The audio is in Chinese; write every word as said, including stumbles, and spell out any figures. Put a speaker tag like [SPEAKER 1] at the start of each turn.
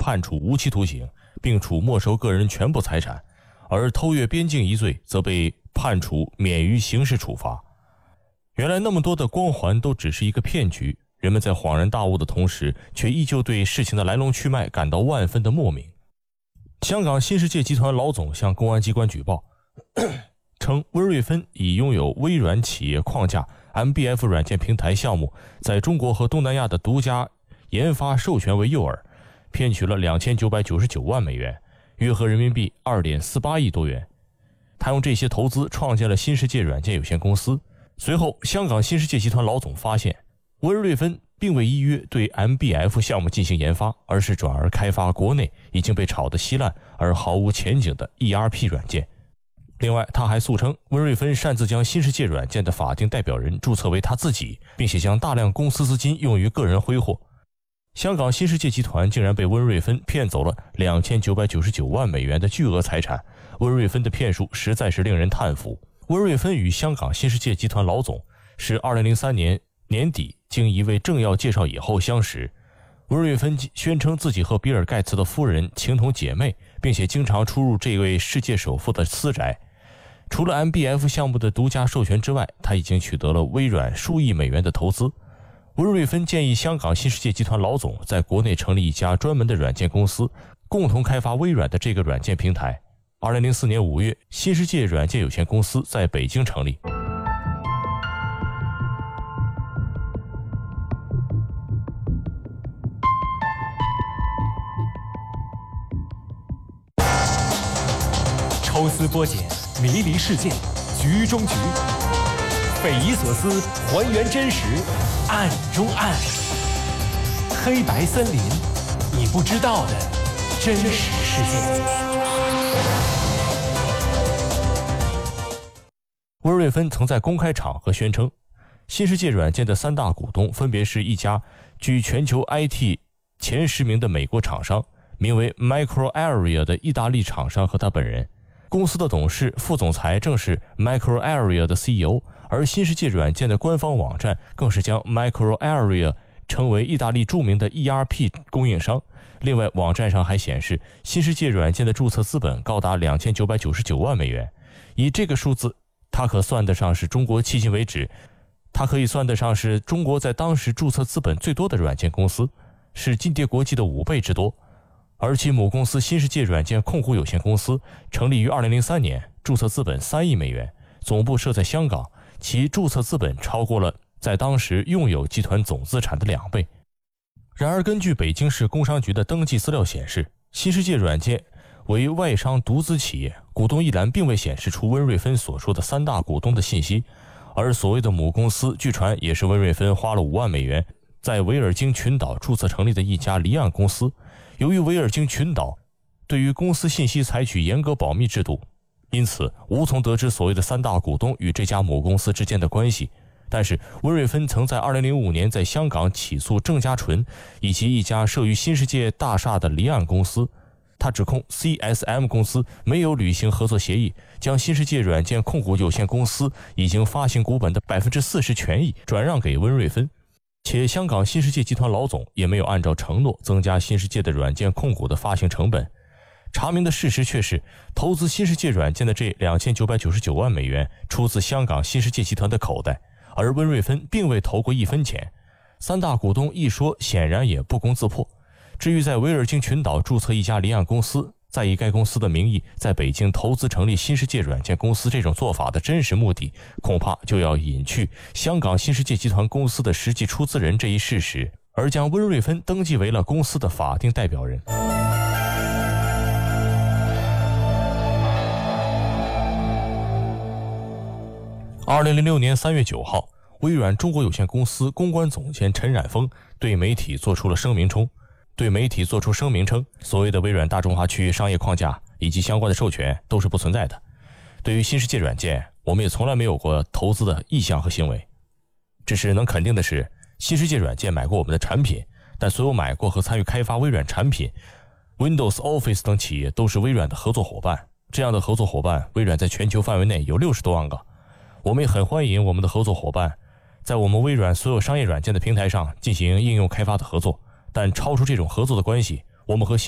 [SPEAKER 1] 判处无期徒刑，并处没收个人全部财产，而偷越边境一罪则被判处免于刑事处罚。原来那么多的光环都只是一个骗局，人们在恍然大悟的同时，却依旧对事情的来龙去脉感到万分的莫名。香港新世界集团老总向公安机关举报称，温瑞芬以拥有微软企业框架 M B F 软件平台项目在中国和东南亚的独家研发授权为诱饵，骗取了两千九百九十九万美元，约合人民币 二点四八亿多元。他用这些投资创建了新世界软件有限公司。随后，香港新世界集团老总发现，温瑞芬并未依约对 M B F 项目进行研发，而是转而开发国内已经被炒得稀烂而毫无前景的 E R P 软件。另外，他还诉称温瑞芬擅自将新世界软件的法定代表人注册为他自己，并且将大量公司资金用于个人挥霍。香港新世界集团竟然被温瑞芬骗走了两千九百九十九万美元的巨额财产，温瑞芬的骗术实在是令人叹服。温瑞芬与香港新世界集团老总是二零零三年年底经一位政要介绍以后相识。温瑞芬宣称自己和比尔盖茨的夫人情同姐妹，并且经常出入这位世界首富的私宅。除了 M B F 项目的独家授权之外，他已经取得了微软数亿美元的投资。温瑞芬建议香港新世界集团老总在国内成立一家专门的软件公司，共同开发微软的这个软件平台。二零零四年五月，新世界软件有限公司在北京成立。
[SPEAKER 2] 抽丝剥茧，迷离事件，局中局，匪夷所思，还原真实，暗中暗。黑白森林，你不知道的真实世界。
[SPEAKER 1] 温瑞芬曾在公开场合宣称，新世界软件的三大股东分别是一家居全球 I T 前十名的美国厂商，名为 Micro Area 的意大利厂商和他本人。公司的董事、副总裁正是 Micro Area 的 C E O， 而新世界软件的官方网站更是将 Micro Area 称为意大利著名的 E R P 供应商。另外，网站上还显示，新世界软件的注册资本高达两千九百九十九万美元。以这个数字，它可算得上是中国迄今为止，它可以算得上是中国在当时注册资本最多的软件公司，是金蝶国际的五倍之多。而其母公司新世界软件控股有限公司成立于二零零三年，注册资本三亿美元，总部设在香港，其注册资本超过了在当时用友集团总资产的两倍。然而，根据北京市工商局的登记资料显示，新世界软件为外商独资企业，股东一栏并未显示出温瑞芬所说的三大股东的信息，而所谓的母公司据传也是温瑞芬花了五万美元在维尔京群岛注册成立的一家离岸公司。由于维尔京群岛对于公司信息采取严格保密制度，因此无从得知所谓的三大股东与这家母公司之间的关系。但是温瑞芬曾在二零零五年在香港起诉郑家纯以及一家设于新世界大厦的离岸公司，他指控 C S M 公司没有履行合作协议，将新世界软件控股有限公司已经发行股本的 百分之四十 权益转让给温瑞芬，且香港新世界集团老总也没有按照承诺增加新世界的软件控股的发行成本。查明的事实却是，投资新世界软件的这两千九百九十九万美元出自香港新世界集团的口袋，而温瑞芬并未投过一分钱。三大股东一说显然也不攻自破。至于在维尔京群岛注册一家离岸公司，再以该公司的名义在北京投资成立新世界软件公司这种做法的真实目的，恐怕就要隐去香港新世界集团公司的实际出资人这一事实，而将温瑞芬登记为了公司的法定代表人。二零零六年三月九号，微软中国有限公司公关总监陈冉峰对媒体做出了声明称，对媒体做出声明称，所谓的微软大中华区域商业框架以及相关的授权都是不存在的。对于新世界软件，我们也从来没有过投资的意向和行为。只是能肯定的是，新世界软件买过我们的产品，但所有买过和参与开发微软产品 Windows Office 等企业都是微软的合作伙伴。这样的合作伙伴，微软在全球范围内有六十多万个。我们也很欢迎我们的合作伙伴在我们微软所有商业软件的平台上进行应用开发的合作，但超出这种合作的关系，我们和